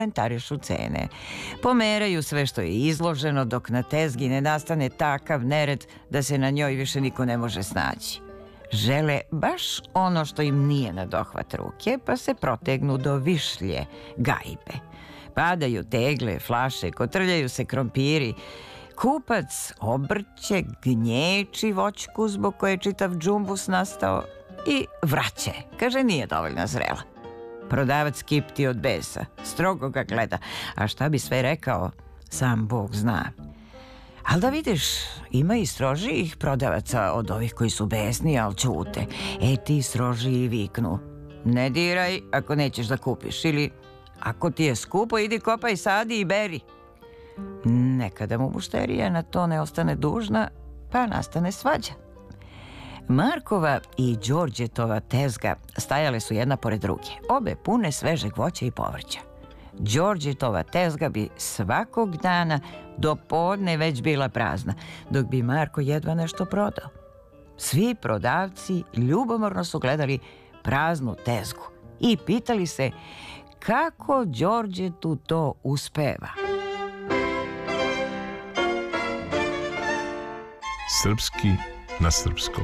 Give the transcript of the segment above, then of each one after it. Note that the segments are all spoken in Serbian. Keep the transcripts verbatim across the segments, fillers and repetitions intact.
komentarišu cene. Pomeraju sve što je izloženo dok na tezgi ne nastane takav nered da se na njoj više niko ne može snaći. Žele baš ono što im nije na dohvat ruke, pa se protegnu do višlje, gajbe. Padaju tegle, flaše, kotrljaju se krompiri. Kupac obrće, gnječi voćku zbog koje je čitav džumbus nastao i vraće. Kaže, nije dovoljno zrela. Prodavac kipti od besa, strogo ga gleda, a šta bi sve rekao, sam Bog zna. Ali da vidiš, ima i strožijih prodavaca od ovih koji su besni, ali ćute. E, ti strožiji viknu, ne diraj ako nećeš da kupiš, ili ako ti je skupo, idi kopaj, sadi i beri. Nekada mu mušterija na to ne ostane dužna, pa nastane svađa. Markova i Đorđetova tezga stajale su jedna pored druge, obe pune svežeg voća i povrća. Đorđetova tezga bi svakog dana do podne već bila prazna, dok bi Marko jedva nešto prodao. Svi prodavci ljubomorno su gledali praznu tezgu i pitali se kako Đorđetu to uspeva. Srpski na srpskom.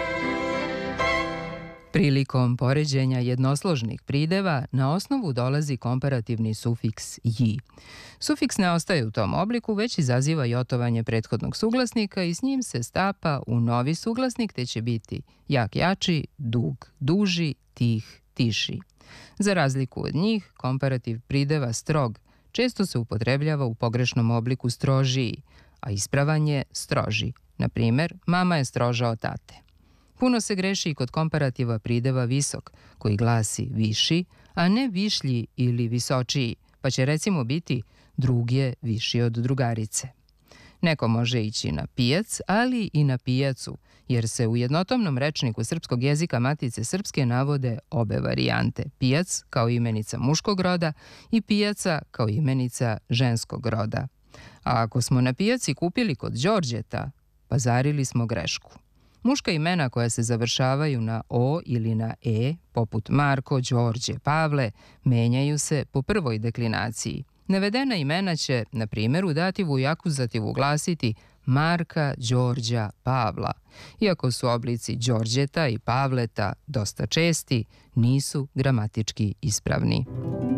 Prilikom poređenja jednosložnih prideva na osnovu dolazi komparativni sufiks ji. Sufiks ne ostaje u tom obliku, već izaziva jotovanje prethodnog suglasnika i s njim se stapa u novi suglasnik, te će biti jak jači, dug duži, tih tiši. Za razliku od njih, komparativ prideva strog često se upotrebljava u pogrešnom obliku strožiji, a ispravan je stroži. Na primjer, mama je stroža od tate. Puno se greši i kod komparativa prideva visok, koji glasi viši, a ne višlji ili visočiji, pa će recimo biti drug je viši od drugarice. Neko može ići na pijac, ali i na pijacu, jer se u jednotomnom rečniku srpskog jezika Matice srpske navode obe varijante, pijac kao imenica muškog roda i pijaca kao imenica ženskog roda. A ako smo na pijaci kupili kod Đorđeta, pazarili smo grešku. Muška imena koja se završavaju na o ili na e, poput Marko, Đorđe, Pavle, menjaju se po prvoj deklinaciji. Navedena imena će, na primjer, u dativu i akuzativu glasiti Marka, Đorđa, Pavla. Iako su oblici Đorđeta i Pavleta dosta česti, nisu gramatički ispravni.